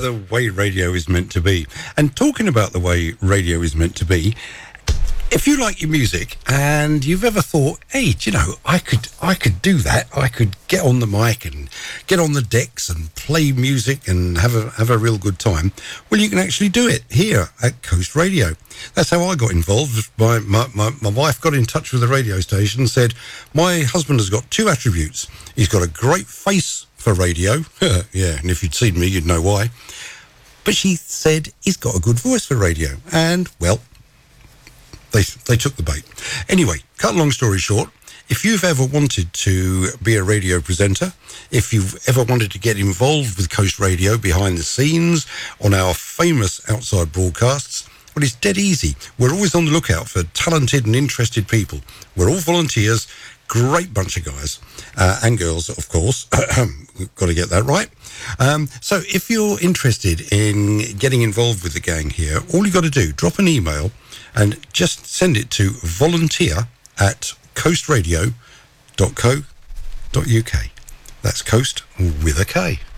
the way radio is meant to be. And talking about the way radio is meant to be, if you like your music and you've ever thought, hey, do you know, I could do that. I could get on the mic and get on the decks and play music and have a real good time. Well, you can actually do it here at Coast Radio. That's how I got involved. My wife got in touch with the radio station and said, my husband has got two attributes. He's got a great face for radio. Yeah, and if you'd seen me, you'd know why. But she said he's got a good voice for radio. And, well, they took the bait. Anyway, cut a long story short, if you've ever wanted to be a radio presenter, if you've ever wanted to get involved with Coast Radio behind the scenes on our famous outside broadcasts, well, it's dead easy. We're always on the lookout for talented and interested people. We're all volunteers, great bunch of guys and girls, of course. We've got to get that right. So if you're interested in getting involved with the gang here, all you got to do, drop an email and just send it to volunteer@coastradio.co.uk. That's Coast with a K.